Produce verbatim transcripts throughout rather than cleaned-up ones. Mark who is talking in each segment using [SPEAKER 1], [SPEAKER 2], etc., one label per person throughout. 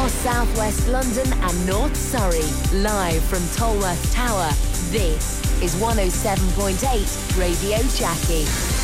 [SPEAKER 1] across southwest London and North Surrey. Live from Tolworth Tower, this is one oh seven point eight Radio Jackie.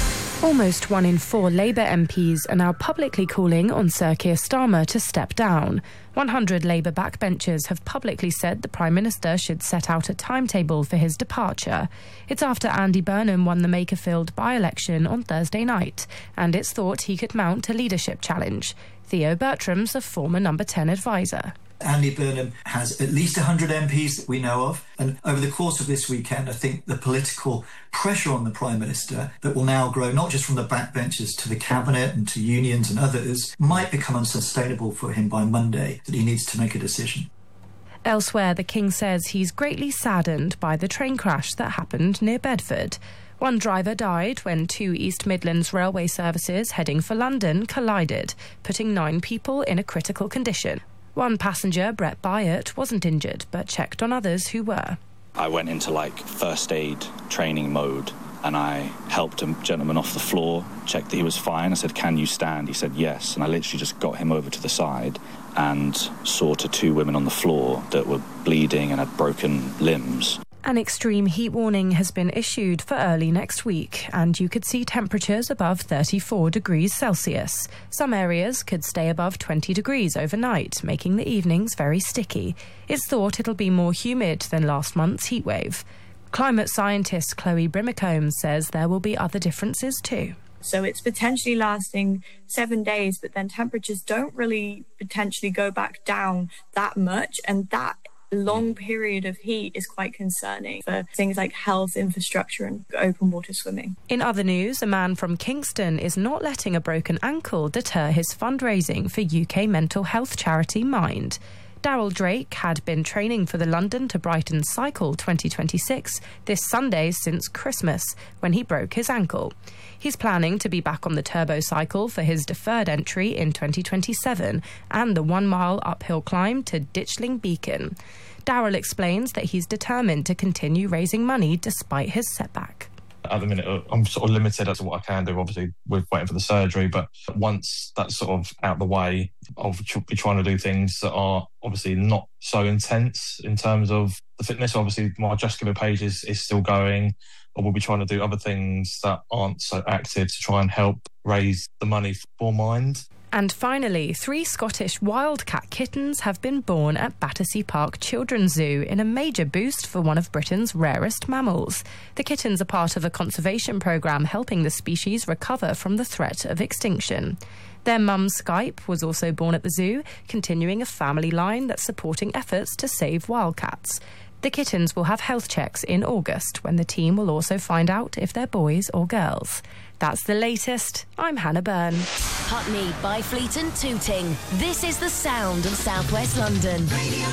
[SPEAKER 2] Almost one in four Labour M Ps are now publicly calling on Sir Keir Starmer to step down. one hundred Labour backbenchers have publicly said the Prime Minister should set out a timetable for his departure. It's after Andy Burnham won the Makerfield by-election on Thursday night, and it's thought he could mount a leadership challenge. Theo Bertram's a former Number ten advisor.
[SPEAKER 3] Andy Burnham has at least one hundred M Ps that we know of, and over the course of this weekend I think the political pressure on the Prime Minister that will now grow not just from the backbenchers to the Cabinet and to unions and others might become unsustainable for him by Monday, that he needs to make a decision.
[SPEAKER 2] Elsewhere, the King says he's greatly saddened by the train crash that happened near Bedford. One driver died when two East Midlands railway services heading for London collided, putting nine people in a critical condition. One passenger, Brett Byatt, wasn't injured, but checked on others who were.
[SPEAKER 4] I went into, like, first aid training mode, and I helped a gentleman off the floor, checked that he was fine. I said, "Can you stand?" He said, "Yes." And I literally just got him over to the side and saw to two women on the floor that were bleeding and had broken limbs.
[SPEAKER 2] An extreme heat warning has been issued for early next week, and you could see temperatures above thirty-four degrees Celsius. Some areas could stay above twenty degrees overnight, making the evenings very sticky. It's thought it'll be more humid than last month's heatwave. Climate scientist Chloe Brimacombe says there will be other differences too.
[SPEAKER 5] So it's potentially lasting seven days, but then temperatures don't really potentially go back down that much, and that long period of heat is quite concerning for things like health, infrastructure and open water swimming.
[SPEAKER 2] In other news, a man from Kingston is not letting a broken ankle deter his fundraising for U K mental health charity Mind. Daryl Drake had been training for the London to Brighton Cycle twenty twenty-six this Sunday since Christmas, when he broke his ankle. He's planning to be back on the turbo cycle for his deferred entry in twenty twenty-seven and the one-mile uphill climb to Ditchling Beacon. Daryl explains that he's determined to continue raising money despite his setback.
[SPEAKER 6] At the minute, I'm sort of limited as to what I can do. Obviously, we're waiting for the surgery, but once that's sort of out the way, I'll be trying to do things that are obviously not so intense in terms of the fitness. Obviously, my Just Give It page is, is still going. I will be trying to do other things that aren't so active to try and help raise the money for Mind.
[SPEAKER 2] And finally, three Scottish wildcat kittens have been born at Battersea Park Children's Zoo in a major boost for one of Britain's rarest mammals. The kittens are part of a conservation programme helping the species recover from the threat of extinction. Their mum, Skype, was also born at the zoo, continuing a family line that's supporting efforts to save wildcats. The kittens will have health checks in August, when the team will also find out if they're boys or girls. That's the latest. I'm Hannah Byrne.
[SPEAKER 1] Putney, Byfleet and Tooting. This is the sound of southwest London. Radio